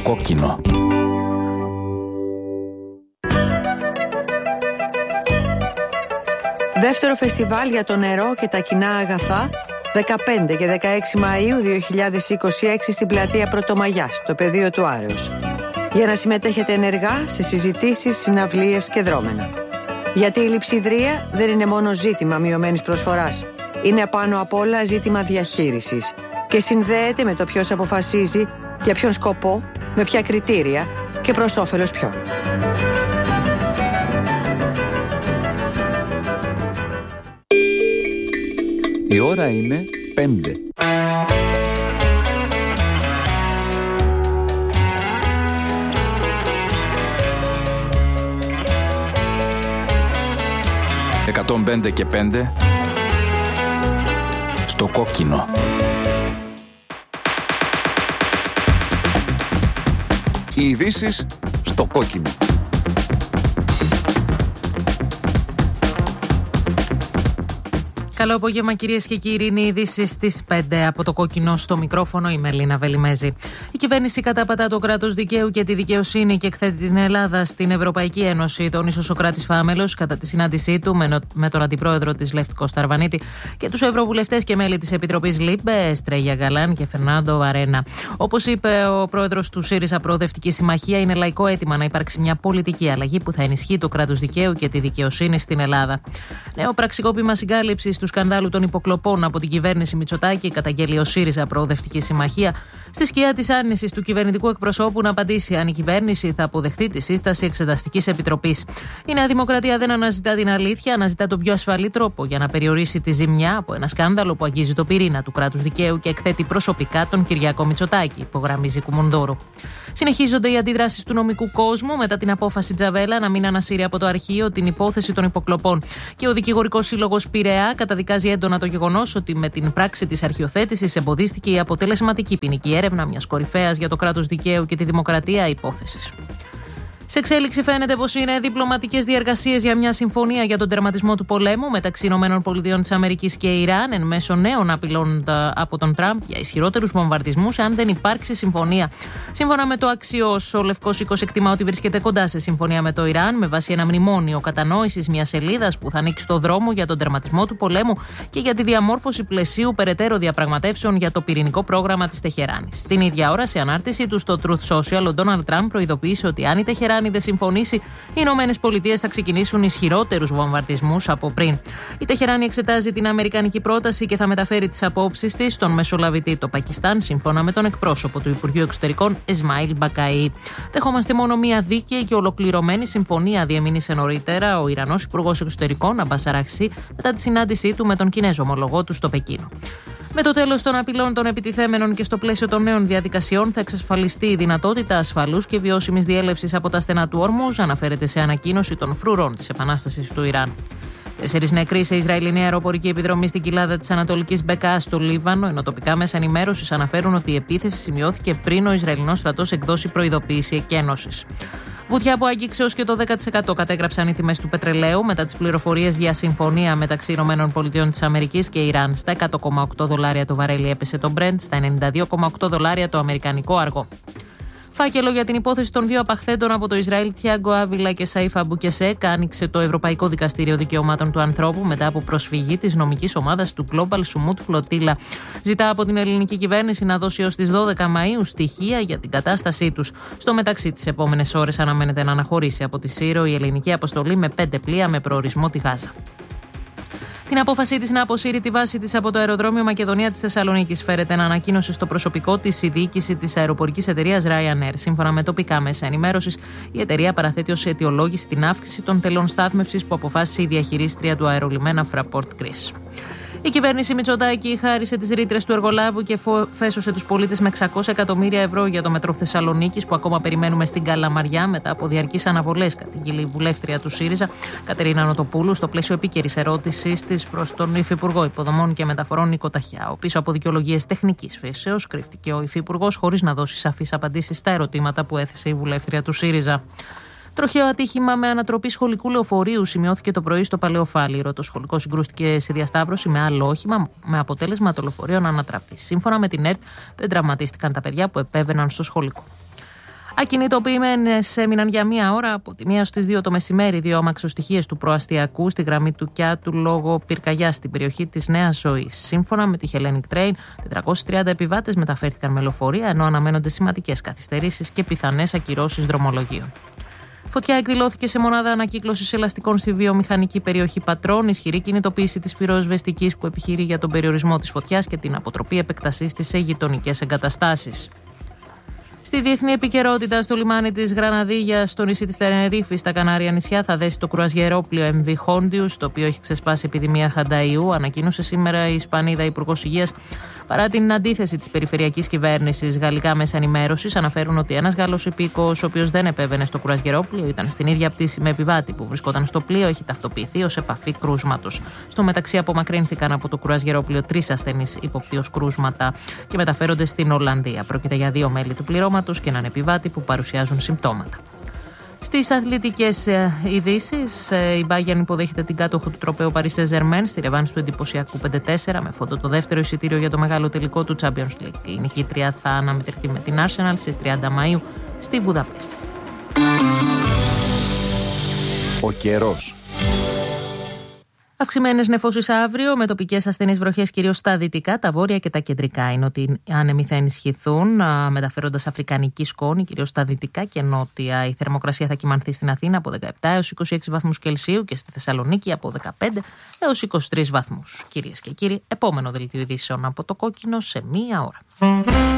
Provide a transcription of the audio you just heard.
κόκκινο. Δεύτερο φεστιβάλ για το νερό και τα κοινά αγαθά, 15 και 16 Μαΐου 2026 στην πλατεία Πρωτομαγιάς, στο πεδίο του Άρεως. Για να συμμετέχετε ενεργά σε συζητήσεις, συναυλίες και δρόμενα. Γιατί η λειψιδρία δεν είναι μόνο ζήτημα μειωμένης προσφοράς. Είναι πάνω απ' όλα ζήτημα διαχείρισης και συνδέεται με το ποιος αποφασίζει, για ποιον σκοπό, με ποια κριτήρια και προς όφελος ποιον. Η ώρα είναι 5. «105 και 5» στο κόκκινο. Οι ειδήσεις στο κόκκινο. Καλό απόγευμα, κυρίες και κύριοι. Είναι οι ειδήσεις στις 5 από το κόκκινο. Στο μικρόφωνο η Μελίνα Βελιμέζη. Η κυβέρνηση καταπατά το κράτος δικαίου και τη δικαιοσύνη και εκθέτει την Ελλάδα στην Ευρωπαϊκή Ένωση. Τόνισε ο Σωκράτης Φάμελος κατά τη συνάντησή του με τον αντιπρόεδρο της Λεύκο Σταρβανίτη και τους ευρωβουλευτές και μέλη της Επιτροπής ΛΥΜΠΕ, Στρέγια Γκαλάν και Φερνάντο Βαρένα. Όπως είπε ο πρόεδρος του ΣΥΡΙΖΑ Προοδευτική Συμμαχία, είναι λαϊκό αίτημα να υπάρξει μια πολιτική αλλαγή που θα ενισχύει το κράτος δικαίου και τη δικαιοσύνη στην Ελλάδα. Νέο πραξικόπημα συγκάλυψης του σκανδάλου των υποκλοπών από την κυβέρνηση Μητσοτάκη, καταγγέλει ο ΣΥΡΙΖΑ Προοδευτική Συμμαχία, στη σκιά της άρνησης του κυβερνητικού εκπροσώπου να απαντήσει αν η κυβέρνηση θα αποδεχτεί τη σύσταση Εξεταστικής Επιτροπής. Η Νέα Δημοκρατία δεν αναζητά την αλήθεια, αναζητά τον πιο ασφαλή τρόπο για να περιορίσει τη ζημιά από ένα σκάνδαλο που αγγίζει το πυρήνα του κράτους δικαίου και εκθέτει προσωπικά τον Κυριάκο Μητσοτάκη, υπογραμμίζει Κουμουνδούρου. Συνεχίζονται οι αντιδράσεις του νομικού κόσμου μετά την απόφαση Τζαβέλα να μην ανασύρει από το αρχείο την υπόθεση των υποκλοπών. Και ο Δικηγορικός Σύλλογος Πειραιά καταδικάζει έντονα το γεγονός ότι με την πράξη της αρχιοθέτησης εμποδίστηκε η αποτελεσματική ποινική έρευνα μιας κορυφαίας για το κράτος δικαίου και τη δημοκρατία υπόθεσης. Σε εξέλιξη φαίνεται πως είναι διπλωματικές διεργασίες για μια συμφωνία για τον τερματισμό του πολέμου μεταξύ ΗΠΑ και Ιράν εν μέσω νέων απειλών από τον Τραμπ για ισχυρότερους βομβαρδισμούς αν δεν υπάρξει συμφωνία. Σύμφωνα με το Axios, ο Λευκός Οίκος εκτιμά ότι βρίσκεται κοντά σε συμφωνία με το Ιράν με βάση ένα μνημόνιο κατανόησης μιας σελίδας που θα ανοίξει το δρόμο για τον τερματισμό του πολέμου και για τη διαμόρφωση πλαισίου περαιτέρω διαπραγματεύσεων για το πυρηνικό πρόγραμμα της Τεχεράνης. Την ίδια ώρα, σε ανάρτηση του στο Truth Social, ο Ντόναλντ Τραμπ προειδοποίησε ότι αν η Τεχεράνη δεν συμφωνήσει, οι Ηνωμένες Πολιτείες θα ξεκινήσουν ισχυρότερους βομβαρδισμούς από πριν. Η Τεχεράνη εξετάζει την αμερικανική πρόταση και θα μεταφέρει τις απόψεις της στον μεσολαβητή το Πακιστάν, σύμφωνα με τον εκπρόσωπο του Υπουργείου Εξωτερικών Εσμαήλ Μπακαή. Δεχόμαστε μόνο μία δίκαιη και ολοκληρωμένη συμφωνία, διεμήνυσε νωρίτερα ο Ιρανός Υπουργός Εξωτερικών Αμπάς Αραχσί μετά τη συνάντησή του με τον Κινέζο ομολογό του στο Πεκίνο. Με το τέλος των απειλών των επιτιθέμενων και στο πλαίσιο των νέων διαδικασιών θα εξασφαλιστεί η δυνατότητα ασφαλούς και βιώσιμης διέλευσης από τα στενά του Ορμούζ, αναφέρεται σε ανακοίνωση των φρουρών της Επανάστασης του Ιράν. 4 νεκροί σε Ισραηλινή αεροπορική επιδρομή στην κοιλάδα της Ανατολικής Μπεκά στο Λίβανο, ενώ τοπικά μέσα ενημέρωσης αναφέρουν ότι η επίθεση σημειώθηκε πριν ο Ισραηλινός στρατός εκδώσει προειδοποίηση εκένωσης. Βουτιά που άγγιξε ως και το 10% κατέγραψαν οι τιμές του πετρελαίου μετά τις πληροφορίες για συμφωνία μεταξύ ΗΠΑ και Ιράν. Στα $100,8 το βαρέλι έπεσε το Brent, στα $92,8 το αμερικανικό αργό. Φάκελο για την υπόθεση των 2 απαχθέντων από το Ισραήλ, Θιάγκο Άβιλα και Σαΐφ Αμπουκεσέκ, άνοιξε το Ευρωπαϊκό Δικαστήριο Δικαιωμάτων του Ανθρώπου μετά από προσφυγή της νομικής ομάδας του Global Sumut Flotilla. Ζητά από την ελληνική κυβέρνηση να δώσει έως τις 12 Μαΐου στοιχεία για την κατάστασή τους. Στο μεταξύ, τις επόμενες ώρες αναμένεται να αναχωρήσει από τη Σύρο η ελληνική αποστολή με 5 πλοία με προορισμό τη Γάζα. Την απόφασή της να αποσύρει τη βάση της από το αεροδρόμιο Μακεδονία της Θεσσαλονίκης φέρεται να ανακοίνωσε στο προσωπικό της η διοίκηση της αεροπορικής εταιρείας Ryanair. Σύμφωνα με τοπικά μέσα ενημέρωσης, η εταιρεία παραθέτει ως αιτιολόγηση την αύξηση των τελών στάθμευσης που αποφάσισε η διαχειρίστρια του αερολιμένα Fraport Greece. Η κυβέρνηση Μητσοτάκη χάρισε τις ρήτρες του εργολάβου και φέσωσε τους πολίτες με 600 εκατομμύρια ευρώ για το μετρό Θεσσαλονίκης που ακόμα περιμένουμε στην Καλαμαριά μετά από διαρκείς αναβολές, κατηγγείλει η βουλεύτρια του ΣΥΡΙΖΑ Κατερίνα Νοτοπούλου στο πλαίσιο επίκαιρης ερώτησης της προς τον Υφυπουργό Υποδομών και Μεταφορών Νίκο Ταχιά. Πίσω από δικαιολογίες τεχνικής φύσεως κρύφτηκε ο Υφυπουργός χωρίς να δώσει σαφείς απαντήσεις στα ερωτήματα που έθεσε η βουλεύτρια του ΣΥΡΙΖΑ. Τροχαίο ατύχημα με ανατροπή σχολικού λεωφορείου σημειώθηκε το πρωί στο Παλαιοφάλιρο. Το σχολικό συγκρούστηκε σε διασταύρωση με άλλο όχημα, με αποτέλεσμα το λεωφορείο να ανατραπεί. Σύμφωνα με την ΕΡΤ, δεν τραυματίστηκαν τα παιδιά που επέβαιναν στο σχολικό. Ακινητοποιημένες έμειναν για μία ώρα από τη 1 στις 2 το μεσημέρι 2 αμαξοστοιχίες του προαστιακού στη γραμμή του Κιάτου λόγω πυρκαγιάς στην περιοχή της Νέας Ζωής. Σύμφωνα με τη Hellenic Train, 430 επιβάτες μεταφέρθηκαν με λεωφορεία, ενώ αναμένονται σημαντικές καθυστερήσεις και πιθανές ακυρώσεις δρομολογίων. Φωτιά εκδηλώθηκε σε μονάδα ανακύκλωσης ελαστικών στη βιομηχανική περιοχή Πατρών. Ισχυρή κινητοποίηση της πυροσβεστικής που επιχειρεί για τον περιορισμό της φωτιάς και την αποτροπή επεκτασής της σε γειτονικές εγκαταστάσεις. Στη διεθνή επικαιρότητα, στο λιμάνι της Γραναδίγιας, στο νησί της Τενερίφη, στα Κανάρια νησιά, θα δέσει το κρουαζιερόπλοιο MV Hondius, το οποίο έχει ξεσπάσει επιδημία χανταϊού, ανακοίνωσε σήμερα η Ισπανίδα Υπουργός Υγείας. Παρά την αντίθεση της περιφερειακής κυβέρνησης, γαλλικά μέσα ενημέρωσης αναφέρουν ότι ένας Γάλλος υπήκοος, ο οποίος δεν επέβαινε στο κρουαζιερόπλοιο, ήταν στην ίδια πτήση με επιβάτη που βρισκόταν στο πλοίο, έχει ταυτοποιηθεί ως επαφή κρούσματος. Στο μεταξύ, απομακρύνθηκαν από το κρουαζιερόπλοιο 3 ασθενείς υποπτή ως κρούσματα και μεταφέρονται στην Ολλανδία. Πρόκειται για 2 μέλη του πληρώματος και έναν επιβάτη που παρουσιάζουν συμπτώματα. Στις αθλητικές ειδήσεις, η Bayern υποδέχεται την κάτοχο του τροπαίου Paris Saint-Germain στη ρεβάνση του εντυπωσιακού 5-4 με φόντο το δεύτερο εισιτήριο για το μεγάλο τελικό του Champions League. Η νικήτρια θα αναμετρηθεί με την Arsenal στις 30 Μαΐου στη Βουδαπέστη. Ο καιρός. Αυξημένες νεφώσεις αύριο, με τοπικές ασθενείς βροχές κυρίως στα δυτικά, τα βόρεια και τα κεντρικά. Είναι ότι άνεμοι θα ενισχυθούν, μεταφέροντας αφρικανική σκόνη κυρίως στα δυτικά και νότια. Η θερμοκρασία θα κυμανθεί στην Αθήνα από 17 έως 26 βαθμούς Κελσίου και στη Θεσσαλονίκη από 15 έως 23 βαθμούς. Κυρίες και κύριοι, επόμενο δελτίο ειδήσεων από το Κόκκινο σε 1 ώρα.